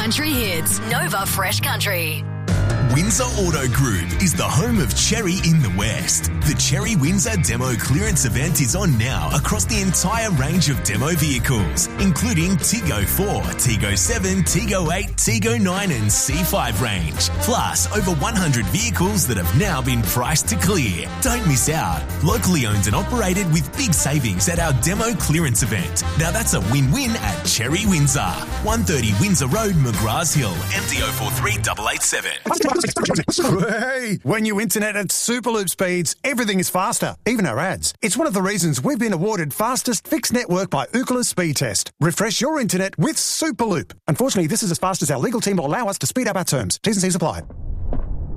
country hits. Nova Fresh Country. Windsor Auto Group is the home of Cherry in the West. The Cherry Windsor Demo Clearance event is on now across the entire range of demo vehicles, including Tiggo 4, Tiggo 7, Tiggo 8, Tiggo 9 and C5 range. Plus, over 100 vehicles that have now been priced to clear. Don't miss out. Locally owned and operated with big savings at our Demo Clearance event. Now that's a win-win at Cherry Windsor. 130 Windsor Road, McGraths Hill, MDO 43887. Hey, when you internet at Superloop speeds, everything is faster, even our ads. It's one of the reasons we've been awarded fastest fixed network by Ookla Speed Test. Refresh your internet with Superloop. Unfortunately, this is as fast as our legal team will allow us to speed up our terms. T's and C's apply.